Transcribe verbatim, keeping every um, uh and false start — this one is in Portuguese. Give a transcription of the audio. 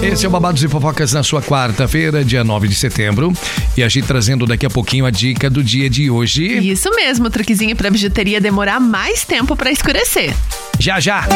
Esse é o Babados e Fofocas na sua quarta-feira, dia nove de setembro. E a gente trazendo daqui a pouquinho a dica do dia de hoje. Isso mesmo, truquezinho pra bijuteria demorar mais tempo pra escurecer. Já, já!